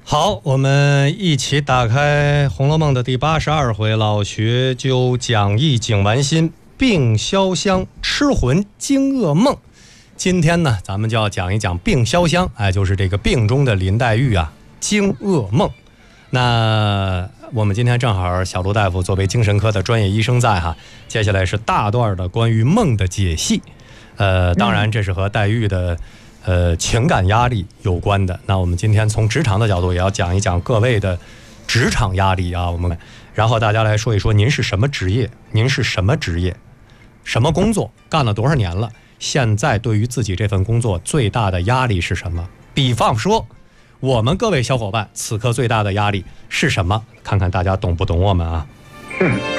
好，我们一起打开《红楼梦》的第82回，老学究讲义景完心，病潇湘，吃魂惊噩梦。今天呢，咱们就要讲一讲病潇湘，就是这个病中的林黛玉啊，惊噩梦。那我们今天正好小卢大夫作为精神科的专业医生在哈，接下来是大段的关于梦的解析。当然这是和黛玉的情感压力有关的。那我们今天从职场的角度也要讲一讲各位的职场压力啊。然后大家来说一说，您是什么职业？您是什么职业？什么工作？干了多少年了？现在对于自己这份工作最大的压力是什么？比方说，我们各位小伙伴此刻最大的压力是什么？看看大家懂不懂我们啊。